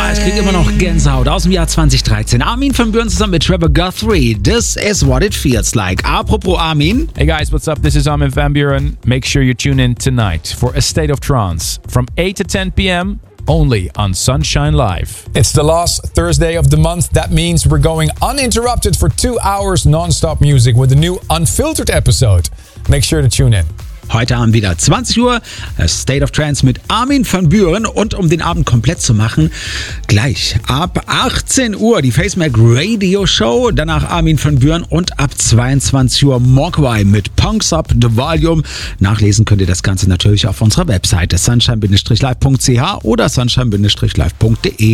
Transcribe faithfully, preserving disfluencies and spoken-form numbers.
Ja, ich kriege immer noch Gänsehaut aus dem Jahr zwanzig dreizehn. Armin van Buuren zusammen mit Trevor Guthrie. This is what it feels like. Apropos Armin. Hey guys, what's up? This is Armin van Buuren. Make sure you tune in tonight for A State of Trance from eight to ten p.m. only on Sunshine Live. It's the last Thursday of the month. That means we're going uninterrupted for two hours non-stop music with a new Unfiltered episode. Make sure to tune in. Heute Abend wieder zwanzig Uhr, A State of Trance mit Armin van Buuren. Und um den Abend komplett zu machen, gleich ab achtzehn Uhr die Facemac Radio Show, danach Armin van Buuren und ab zweiundzwanzig Uhr Mogwai mit Punks Up The Volume. Nachlesen könnt ihr das Ganze natürlich auf unserer Webseite sunshine live punkt c h oder sunshine live punkt d e.